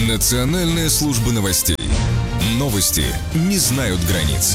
Национальная служба новостей. Новости не знают границ.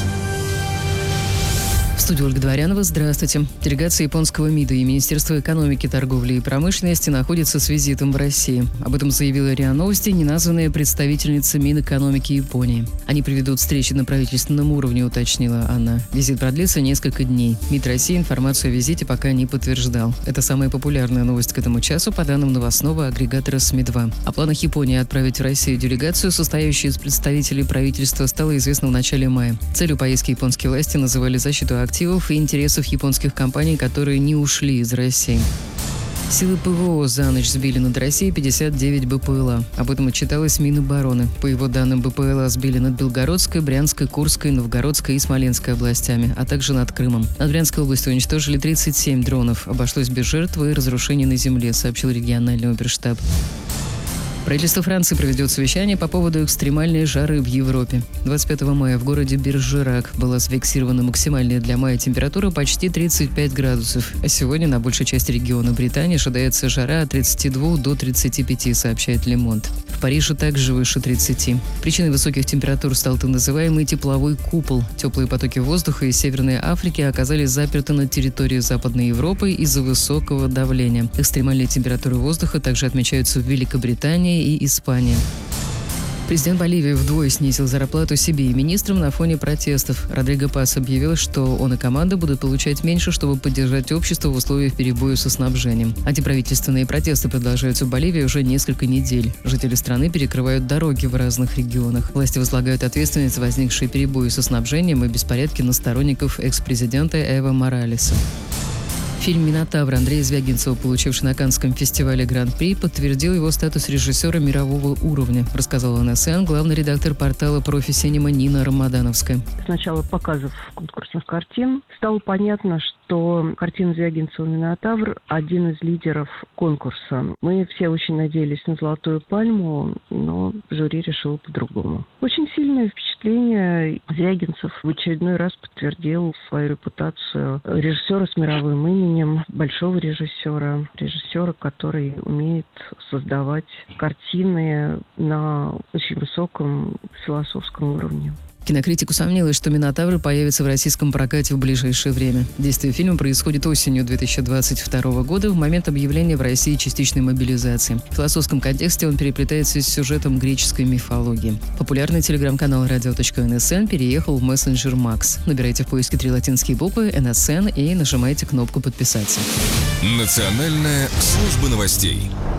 В студии Ольга Дворянова. Здравствуйте. Делегация японского МИДа и Министерства экономики, торговли и промышленности находится с визитом в России. Об этом заявила РИА Новости неназванная представительница Минэкономики Японии. Они проведут встречи на правительственном уровне, уточнила она. Визит продлится несколько дней. МИД России информацию о визите пока не подтверждал. Это самая популярная новость к этому часу по данным новостного агрегатора СМИ-2. О планах Японии отправить в Россию делегацию, состоящую из представителей правительства, стало известно в начале мая. Целью поездки японские власти называли защиту активов и интересов японских компаний, которые не ушли из России. Силы ПВО за ночь сбили над Россией 59 БПЛА. Об этом отчиталось Минобороны. По его данным, БПЛА сбили над Белгородской, Брянской, Курской, Новгородской и Смоленской областями, а также над Крымом. Над Брянской областью уничтожили 37 дронов. Обошлось без жертв и разрушений на земле, сообщил региональный оперштаб. Правительство Франции проведет совещание по поводу экстремальной жары в Европе. 25 мая в городе Бержерак была зафиксирована максимальная для мая температура почти 35 градусов. А сегодня на большей части региона Британии ожидается жара от 32 до 35, сообщает Le Monde. В Париже также выше 30. Причиной высоких температур стал так называемый тепловой купол. Теплые потоки воздуха из Северной Африки оказались заперты на территории Западной Европы из-за высокого давления. Экстремальные температуры воздуха также отмечаются в Великобритании и Испания. Президент Боливии вдвое снизил зарплату себе и министрам на фоне протестов. Родриго Пас объявил, что он и команда будут получать меньше, чтобы поддержать общество в условиях перебоя со снабжением. Антиправительственные протесты продолжаются в Боливии уже несколько недель. Жители страны перекрывают дороги в разных регионах. Власти возлагают ответственность за возникшие перебои со снабжением и беспорядки на сторонников экс-президента Эво Моралеса. Фильм «Минотавр» Андрея Звягинцева, получивший на Каннском фестивале Гран-при, подтвердил его статус режиссера мирового уровня, рассказала НСН главный редактор портала «Профи-Синема» Нина Рамадановская. С начала показов конкурсных картин стало понятно, что картина Звягинцева «Минотавр» – один из лидеров конкурса. Мы все очень надеялись на «Золотую пальму», но жюри решило по-другому. Очень сильное впечатление. Звягинцев в очередной раз подтвердил свою репутацию режиссера с мировым именем, большого режиссера, который умеет создавать картины на очень высоком философском уровне. Кинокритик усомнилась, что «Минотавр» появится в российском прокате в ближайшее время. Действие фильма происходит осенью 2022 года, в момент объявления в России частичной мобилизации. В философском контексте он переплетается с сюжетом греческой мифологии. Популярный телеграм-канал radio.nsn переехал в мессенджер Max. Набирайте в поиске 3 латинские буквы NSN и нажимайте кнопку «Подписаться». Национальная служба новостей.